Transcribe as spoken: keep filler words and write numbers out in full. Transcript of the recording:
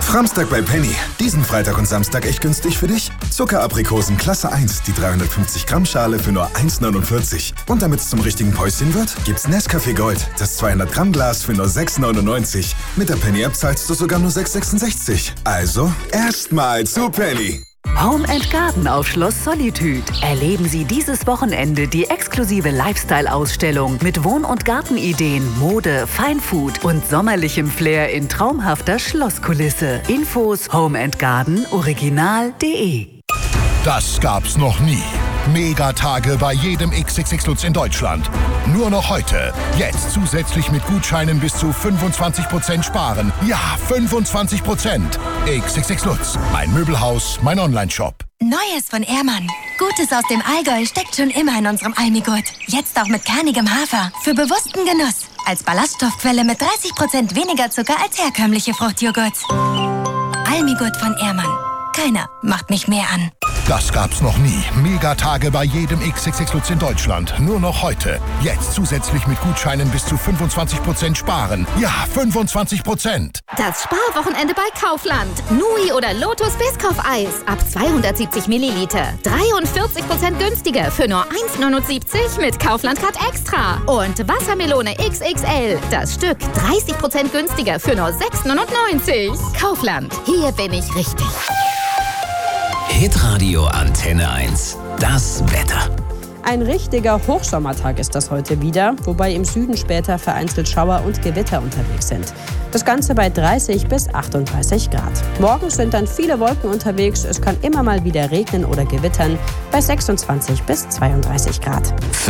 Framstag bei Penny. Diesen Freitag und Samstag echt günstig für dich. Zuckeraprikosen Klasse eins, die dreihundertfünfzig Gramm Schale für nur eins neunundvierzig. Und damit es zum richtigen Päuschen wird, gibt's Nescafé Gold, das zweihundert Gramm Glas für nur sechs neunundneunzig. Mit der Penny-App zahlst du sogar nur sechs sechsundsechzig. Also, erstmal zu Penny. Home and Garden auf Schloss Solitude. Erleben Sie dieses Wochenende die exklusive Lifestyle-Ausstellung mit Wohn- und Gartenideen, Mode, Feinfood und sommerlichem Flair in traumhafter Schlosskulisse. Infos home and garden original punkt de. Das gab's noch nie. Megatage bei jedem X X X Lutz in Deutschland. Nur noch heute. Jetzt zusätzlich mit Gutscheinen bis zu fünfundzwanzig Prozent sparen. Ja, fünfundzwanzig Prozent. X X X Lutz. Mein Möbelhaus, mein Onlineshop. Neues von Ehrmann. Gutes aus dem Allgäu steckt schon immer in unserem Almigurt. Jetzt auch mit kernigem Hafer. Für bewussten Genuss. Als Ballaststoffquelle mit dreißig Prozent weniger Zucker als herkömmliche Fruchtjoghurts. Almigurt von Ehrmann. Keiner macht mich mehr an. Das gab's noch nie. Megatage bei jedem X X X Lutz in Deutschland. Nur noch heute. Jetzt zusätzlich mit Gutscheinen bis zu fünfundzwanzig Prozent sparen. Ja, fünfundzwanzig Prozent. Das Sparwochenende bei Kaufland. Nui oder Lotus Biscoff-Eis ab zweihundertsiebzig Milliliter. dreiundvierzig Prozent günstiger für nur eins neunundsiebzig mit Kaufland Card Extra. Und Wassermelone X X L. Das Stück dreißig Prozent günstiger für nur sechs neunundneunzig. Kaufland. Hier bin ich richtig. Hitradio Antenne eins. Das Wetter. Ein richtiger Hochsommertag ist das heute wieder, wobei im Süden später vereinzelt Schauer und Gewitter unterwegs sind. Das Ganze bei dreißig bis achtunddreißig Grad. Morgens sind dann viele Wolken unterwegs, es kann immer mal wieder regnen oder gewittern bei sechsundzwanzig bis zweiunddreißig Grad.